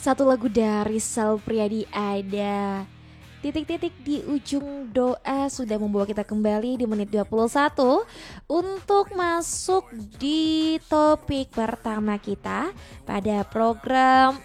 Satu lagu dari Sal Priadi ada titik-titik di ujung doa sudah membawa kita kembali di menit 21 untuk masuk di topik pertama kita pada program